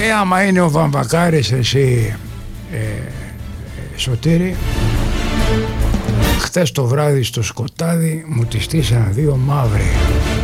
άμα είναι ο Βαμβακάρης εσύ, Σωτήρη, χτες το βράδυ στο σκοτάδι μου τη στήσαν 2 μαύροι.